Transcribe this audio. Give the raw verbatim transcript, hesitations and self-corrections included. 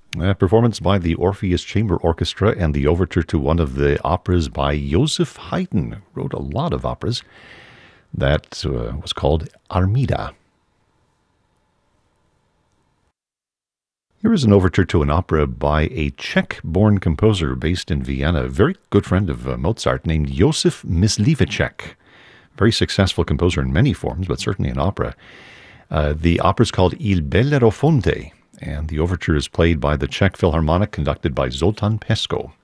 A performance by the Orpheus Chamber Orchestra and the overture to one of the operas by Joseph Haydn. Wrote a lot of operas. That uh, was called Armida. Here is an overture to an opera by a Czech-born composer based in Vienna, a very good friend of uh, Mozart, named Josef Mysliveček. Very successful composer in many forms, but certainly in opera. Uh, the opera is called Il Bellerofonte, and the overture is played by the Czech Philharmonic, conducted by Zoltán Pesko.